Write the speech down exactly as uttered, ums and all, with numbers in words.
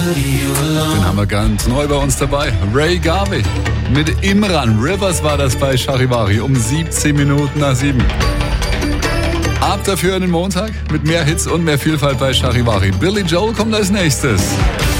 Den haben wir ganz neu bei uns dabei. Ray Garvey mit Imran. Rivers war das bei Charivari um siebzehn Minuten nach sieben. Ab dafür in den Montag mit mehr Hits und mehr Vielfalt bei Charivari. Billy Joel kommt als nächstes.